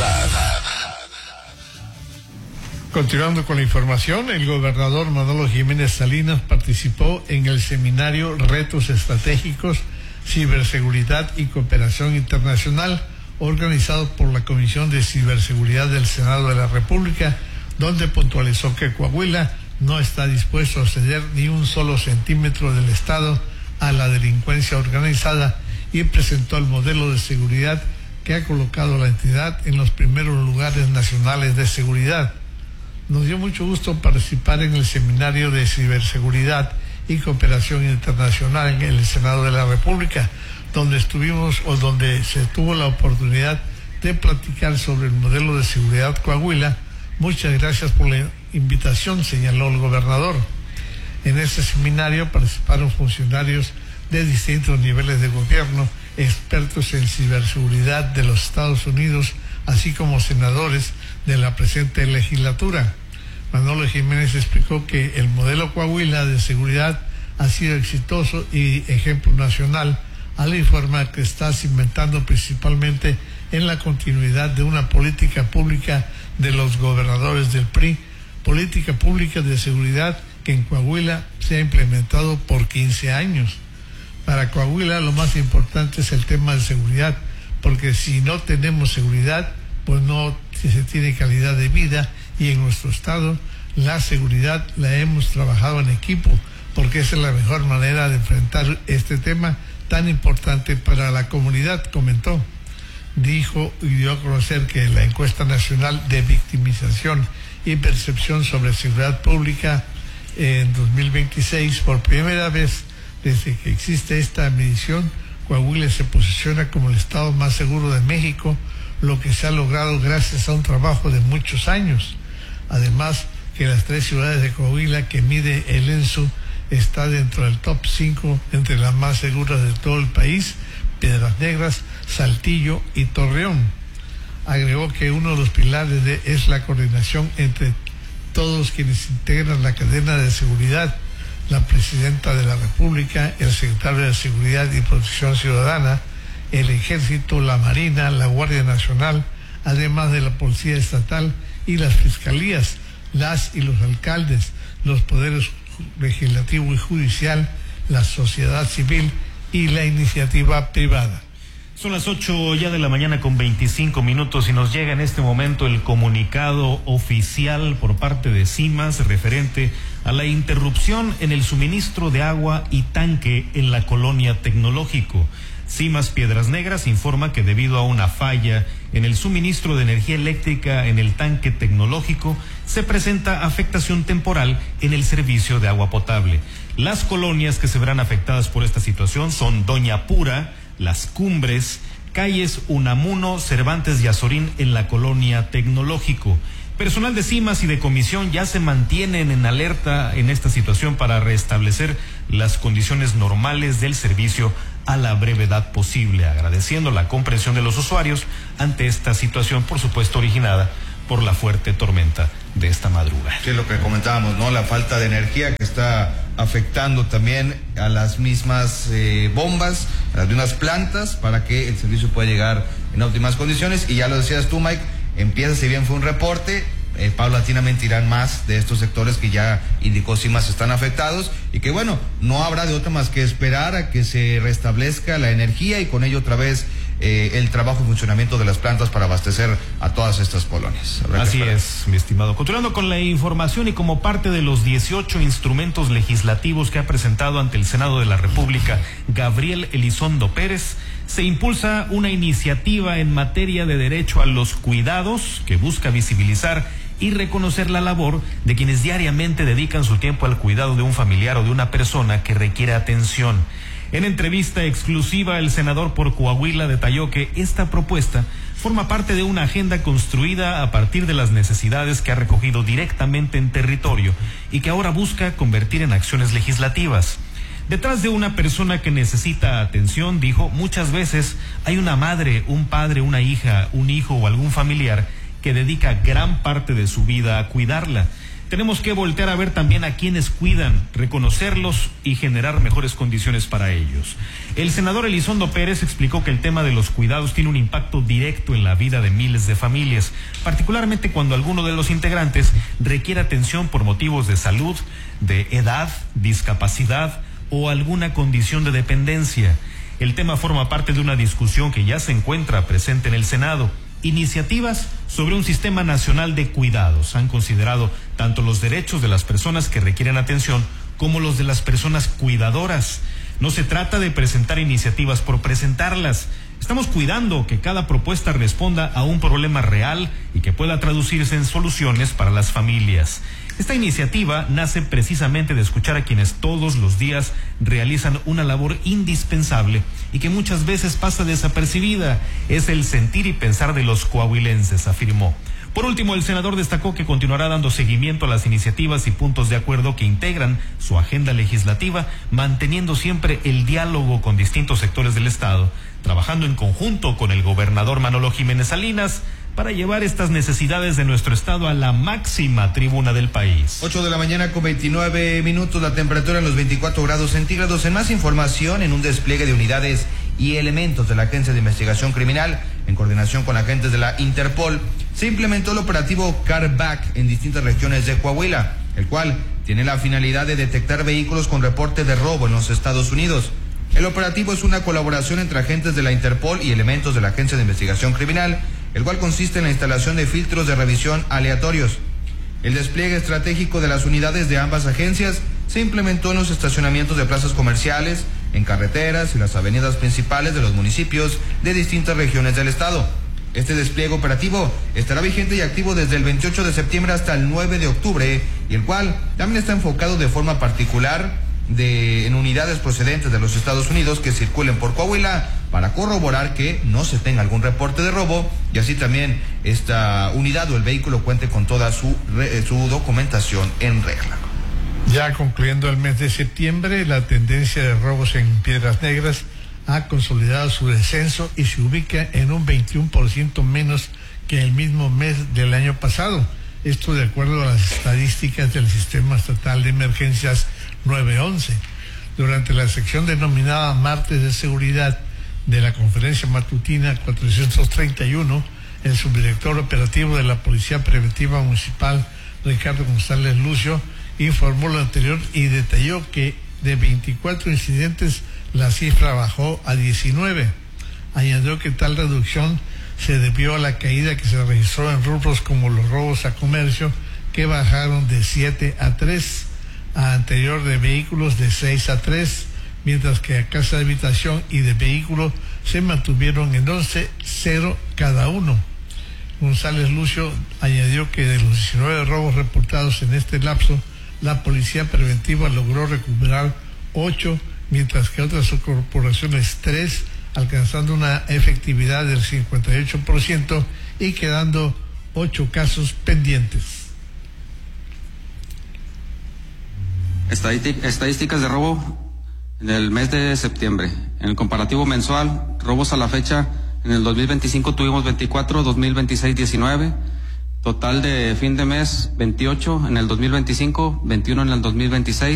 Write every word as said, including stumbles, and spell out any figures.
ciudad. Continuando con la información, el gobernador Manolo Jiménez Salinas participó en el seminario Retos Estratégicos, Ciberseguridad y Cooperación Internacional, organizado por la Comisión de Ciberseguridad del Senado de la República, donde puntualizó que Coahuila no está dispuesto a ceder ni un solo centímetro del Estado a la delincuencia organizada y presentó el modelo de seguridad que ha colocado a la entidad en los primeros lugares nacionales de seguridad. Nos dio mucho gusto participar en el seminario de ciberseguridad y cooperación internacional en el Senado de la República, donde estuvimos o donde se tuvo la oportunidad de platicar sobre el modelo de seguridad Coahuila. Muchas gracias por la invitación, señaló el gobernador. En este seminario participaron funcionarios de distintos niveles de gobierno, expertos en ciberseguridad de los Estados Unidos, así como senadores de la presente legislatura. Manolo Jiménez explicó que el modelo Coahuila de seguridad ha sido exitoso y ejemplo nacional, al informar que está cimentando principalmente en la continuidad de una política pública de los gobernadores del P R I, política pública de seguridad que en Coahuila se ha implementado por quince años. Para Coahuila lo más importante es el tema de seguridad, porque si no tenemos seguridad, pues no se tiene calidad de vida, y en nuestro estado la seguridad la hemos trabajado en equipo, porque esa es la mejor manera de enfrentar este tema tan importante para la comunidad, comentó. Dijo y dio a conocer que la encuesta nacional de victimización y percepción sobre seguridad pública en dos mil veintiséis, por primera vez desde que existe esta medición, Coahuila se posiciona como el estado más seguro de México, lo que se ha logrado gracias a un trabajo de muchos años. Además, que las tres ciudades de Coahuila que mide el E N S U está dentro del top cinco entre las más seguras de todo el país: Piedras Negras, Saltillo y Torreón. Agregó que uno de los pilares de, es la coordinación entre todos quienes integran la cadena de seguridad: la Presidenta de la República, el Secretario de Seguridad y Protección Ciudadana, el Ejército, la Marina, la Guardia Nacional, además de la Policía Estatal y las Fiscalías, las y los alcaldes, los poderes legislativo y judicial, la sociedad civil y la iniciativa privada. Son las ocho ya de la mañana con veinticinco minutos y nos llega en este momento el comunicado oficial por parte de CIMAS referente a la interrupción en el suministro de agua y tanque en la colonia Tecnológico. CIMAS Piedras Negras informa que debido a una falla en el suministro de energía eléctrica en el tanque Tecnológico, se presenta afectación temporal en el servicio de agua potable. Las colonias que se verán afectadas por esta situación son Doña Pura, Las Cumbres, calles Unamuno, Cervantes y Azorín en la colonia Tecnológico. Personal de CIMAS y de comisión ya se mantienen en alerta en esta situación para restablecer las condiciones normales del servicio a la brevedad posible, agradeciendo la comprensión de los usuarios ante esta situación, por supuesto originada por la fuerte tormenta de esta madrugada. Sí, lo que comentábamos, ¿no? La falta de energía que está afectando también a las mismas eh, bombas, a las mismas plantas, para que el servicio pueda llegar en óptimas condiciones. Y ya lo decías tú, Mike, empieza, si bien fue un reporte, eh, paulatinamente irán más de estos sectores que ya indicó CIMAS están afectados, y que bueno, no habrá de otra más que esperar a que se restablezca la energía y con ello otra vez eh, el trabajo y funcionamiento de las plantas para abastecer a todas estas colonias. Así es, mi estimado. Continuando con la información y como parte de los dieciocho instrumentos legislativos que ha presentado ante el Senado de la República Gabriel Elizondo Pérez, se impulsa una iniciativa en materia de derecho a los cuidados que busca visibilizar y reconocer la labor de quienes diariamente dedican su tiempo al cuidado de un familiar o de una persona que requiere atención. En entrevista exclusiva, el senador por Coahuila detalló que esta propuesta forma parte de una agenda construida a partir de las necesidades que ha recogido directamente en territorio y que ahora busca convertir en acciones legislativas. Detrás de una persona que necesita atención, dijo, muchas veces hay una madre, un padre, una hija, un hijo o algún familiar que dedica gran parte de su vida a cuidarla. tenemos que voltear a ver también a quienes cuidan, reconocerlos y generar mejores condiciones para ellos. El senador Elizondo Pérez explicó que el tema de los cuidados tiene un impacto directo en la vida de miles de familias, particularmente cuando alguno de los integrantes requiere atención por motivos de salud, de edad, discapacidad o alguna condición de dependencia. El tema forma parte de una discusión que ya se encuentra presente en el Senado. Iniciativas sobre un sistema nacional de cuidados han considerado tanto los derechos de las personas que requieren atención como los de las personas cuidadoras. No se trata de presentar iniciativas por presentarlas. Estamos cuidando que cada propuesta responda a un problema real y que pueda traducirse en soluciones para las familias. Esta iniciativa nace precisamente de escuchar a quienes todos los días realizan una labor indispensable y que muchas veces pasa desapercibida. Es el sentir y pensar de los coahuilenses, afirmó. Por último, el senador destacó que continuará dando seguimiento a las iniciativas y puntos de acuerdo que integran su agenda legislativa, manteniendo siempre el diálogo con distintos sectores del Estado, trabajando en conjunto con el gobernador Manolo Jiménez Salinas para llevar estas necesidades de nuestro estado a la máxima tribuna del país. ocho de la mañana con veintinueve minutos, la temperatura en los veinticuatro grados centígrados. En más información, en un despliegue de unidades y elementos de la Agencia de Investigación Criminal, en coordinación con agentes de la Interpol, se implementó el operativo Carback en distintas regiones de Coahuila, el cual tiene la finalidad de detectar vehículos con reporte de robo en los Estados Unidos. El operativo es una colaboración entre agentes de la Interpol y elementos de la Agencia de Investigación Criminal, el cual consiste en la instalación de filtros de revisión aleatorios. El despliegue estratégico de las unidades de ambas agencias se implementó en los estacionamientos de plazas comerciales, en carreteras y las avenidas principales de los municipios de distintas regiones del estado. Este despliegue operativo estará vigente y activo desde el veintiocho de septiembre hasta el nueve de octubre, y el cual también está enfocado de forma particular de en unidades procedentes de los Estados Unidos que circulen por Coahuila para corroborar que no se tenga algún reporte de robo, y así también esta unidad o el vehículo cuente con toda su, su documentación en regla. Ya concluyendo el mes de septiembre, la tendencia de robos en Piedras Negras ha consolidado su descenso y se ubica en un veintiuno por ciento menos que el mismo mes del año pasado. Esto de acuerdo a las estadísticas del Sistema Estatal de Emergencias nueve once. Durante la sección denominada Martes de Seguridad de la Conferencia Matutina cuatrocientos treinta y uno, el subdirector operativo de la Policía Preventiva Municipal, Ricardo González Lucio, informó lo anterior y detalló que de veinticuatro incidentes la cifra bajó a diecinueve. Añadió que tal reducción se debió a la caída que se registró en rubros como los robos a comercio, que bajaron de siete a tres, a anterior de vehículos de seis a tres, mientras que a casa de habitación y de vehículos se mantuvieron en once, cero cada uno. González Lucio añadió que de los diecinueve robos reportados en este lapso, la Policía Preventiva logró recuperar ocho, mientras que otras corporaciones tres, alcanzando una efectividad del cincuenta y ocho por ciento y quedando ocho casos pendientes. Estadísticas de robo en el mes de septiembre. En el comparativo mensual, robos a la fecha, en el dos mil veinticinco tuvimos veinticuatro, dos mil veintiséis diecinueve, total de fin de mes veintiocho, en el dos mil veinticinco, veintiuno en el dos mil veintiséis.